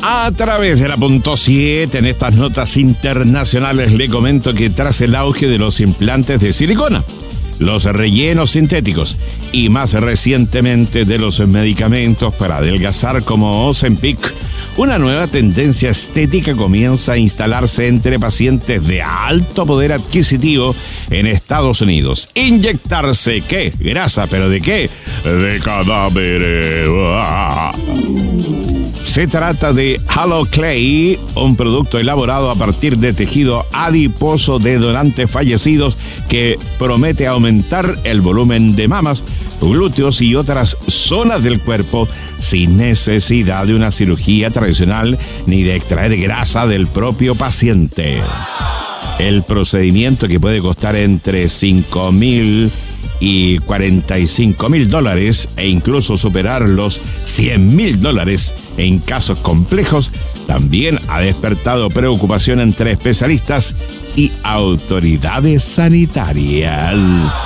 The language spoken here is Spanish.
A través de la punto 7, en estas notas internacionales, le comento que tras el auge de los implantes de silicona, los rellenos sintéticos y más recientemente de los medicamentos para adelgazar como Ozempic, una nueva tendencia estética comienza a instalarse entre pacientes de alto poder adquisitivo en Estados Unidos. ¿Inyectarse qué? Grasa, ¿pero de qué? De cadáveres. Se trata de Halo Clay, un producto elaborado a partir de tejido adiposo de donantes fallecidos que promete aumentar el volumen de mamas, glúteos y otras zonas del cuerpo sin necesidad de una cirugía tradicional ni de extraer grasa del propio paciente. El procedimiento, que puede costar entre $5,000 y $45,000 e incluso superar los $100,000 en casos complejos, también ha despertado preocupación entre especialistas y autoridades sanitarias.